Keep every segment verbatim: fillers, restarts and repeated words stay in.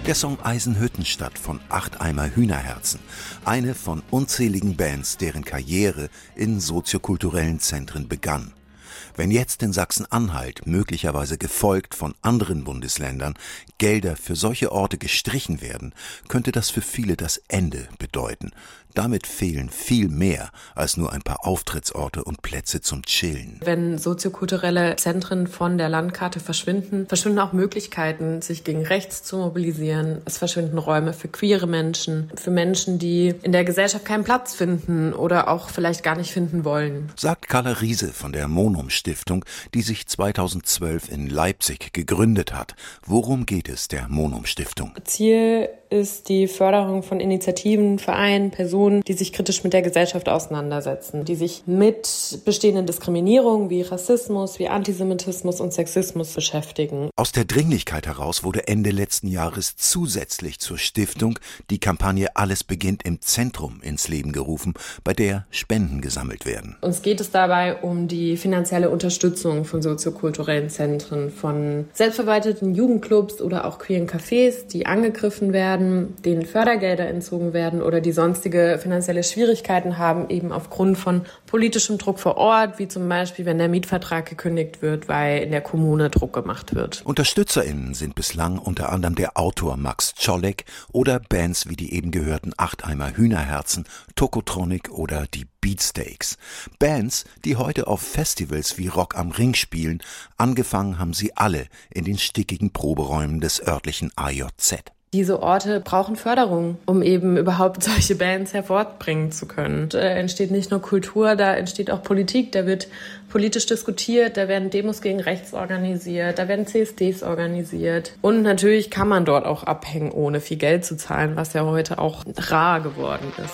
Der Song Eisenhüttenstadt von Acht Eimer Hühnerherzen. Eine von unzähligen Bands, deren Karriere in soziokulturellen Zentren begann. Wenn jetzt in Sachsen-Anhalt, möglicherweise gefolgt von anderen Bundesländern, Gelder für solche Orte gestrichen werden, könnte das für viele das Ende bedeuten. Damit fehlen viel mehr als nur ein paar Auftrittsorte und Plätze zum Chillen. Wenn soziokulturelle Zentren von der Landkarte verschwinden, verschwinden auch Möglichkeiten, sich gegen rechts zu mobilisieren. Es verschwinden Räume für queere Menschen, für Menschen, die in der Gesellschaft keinen Platz finden oder auch vielleicht gar nicht finden wollen. Sagt Carla Riese von der Monum-Stiftung, die sich zweitausendzwölf in Leipzig gegründet hat. Worum geht es der Monum-Stiftung? Ziel ist die Förderung von Initiativen, Vereinen, Personen, die sich kritisch mit der Gesellschaft auseinandersetzen, die sich mit bestehenden Diskriminierungen wie Rassismus, wie Antisemitismus und Sexismus beschäftigen. Aus der Dringlichkeit heraus wurde Ende letzten Jahres zusätzlich zur Stiftung die Kampagne Alles beginnt im Zentrum ins Leben gerufen, bei der Spenden gesammelt werden. Uns geht es dabei um die finanzielle Unterstützung von soziokulturellen Zentren, von selbstverwalteten Jugendclubs oder auch queeren Cafés, die angegriffen werden, denen Fördergelder entzogen werden oder die sonstige finanzielle Schwierigkeiten haben, eben aufgrund von politischem Druck vor Ort, wie zum Beispiel, wenn der Mietvertrag gekündigt wird, weil in der Kommune Druck gemacht wird. UnterstützerInnen sind bislang unter anderem der Autor Max Czolek oder Bands wie die eben gehörten Acht Eimer Hühnerherzen, Tokotronic oder die Beatsteaks. Bands, die heute auf Festivals wie Rock am Ring spielen. Angefangen haben sie alle in den stickigen Proberäumen des örtlichen A J Z. Diese Orte brauchen Förderung, um eben überhaupt solche Bands hervorbringen zu können. Und, äh, entsteht nicht nur Kultur, da entsteht auch Politik, da wird politisch diskutiert, da werden Demos gegen rechts organisiert, da werden C S Ds organisiert. Und natürlich kann man dort auch abhängen, ohne viel Geld zu zahlen, was ja heute auch rar geworden ist.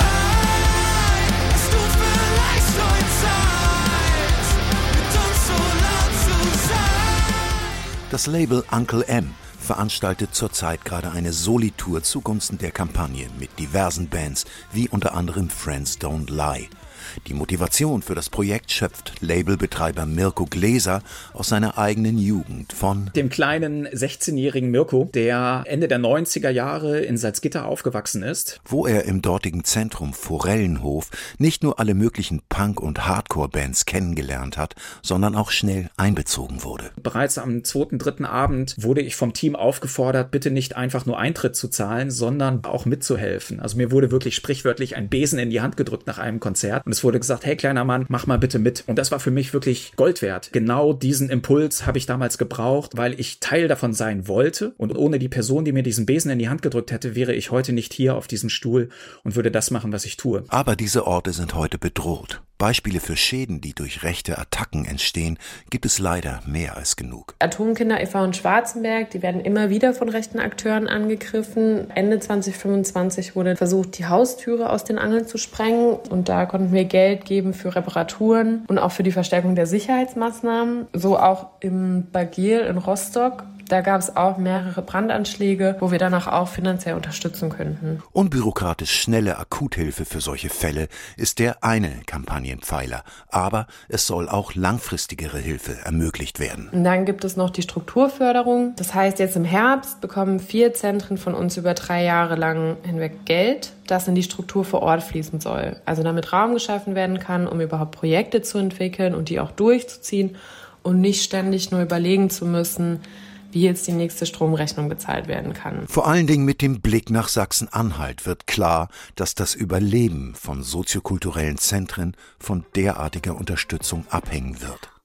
Das Label Uncle M veranstaltet zurzeit gerade eine Soli-Tour zugunsten der Kampagne mit diversen Bands, wie unter anderem Friends Don't Lie. Die Motivation für das Projekt schöpft Labelbetreiber Mirko Gläser aus seiner eigenen Jugend von dem kleinen sechzehnjährigen Mirko, der Ende der neunziger Jahre in Salzgitter aufgewachsen ist. Wo er im dortigen Zentrum Forellenhof nicht nur alle möglichen Punk- und Hardcore-Bands kennengelernt hat, sondern auch schnell einbezogen wurde. Bereits am zweiten, dritten Abend wurde ich vom Team aufgefordert, bitte nicht einfach nur Eintritt zu zahlen, sondern auch mitzuhelfen. Also mir wurde wirklich sprichwörtlich ein Besen in die Hand gedrückt nach einem Konzert. Und es wurde gesagt, hey kleiner Mann, mach mal bitte mit. Und das war für mich wirklich Gold wert. Genau diesen Impuls habe ich damals gebraucht, weil ich Teil davon sein wollte. Und ohne die Person, die mir diesen Besen in die Hand gedrückt hätte, wäre ich heute nicht hier auf diesem Stuhl und würde das machen, was ich tue. Aber diese Orte sind heute bedroht. Beispiele für Schäden, die durch rechte Attacken entstehen, gibt es leider mehr als genug. Atomkinder e V in Schwarzenberg, die werden immer wieder von rechten Akteuren angegriffen. Ende zwanzig fünfundzwanzig wurde versucht, die Haustüre aus den Angeln zu sprengen. Und da konnten wir Geld geben für Reparaturen und auch für die Verstärkung der Sicherheitsmaßnahmen. So auch im Bagil in Rostock. Da gab es auch mehrere Brandanschläge, wo wir danach auch finanziell unterstützen könnten. Unbürokratisch schnelle Akuthilfe für solche Fälle ist der eine Kampagnenpfeiler. Aber es soll auch langfristigere Hilfe ermöglicht werden. Und dann gibt es noch die Strukturförderung. Das heißt, jetzt im Herbst bekommen vier Zentren von uns über drei Jahre lang hinweg Geld, das in die Struktur vor Ort fließen soll. Also damit Raum geschaffen werden kann, um überhaupt Projekte zu entwickeln und die auch durchzuziehen und nicht ständig nur überlegen zu müssen, wie jetzt die nächste Stromrechnung bezahlt werden kann. Vor allen Dingen mit dem Blick nach Sachsen-Anhalt wird klar, dass das Überleben von soziokulturellen Zentren von derartiger Unterstützung abhängen wird.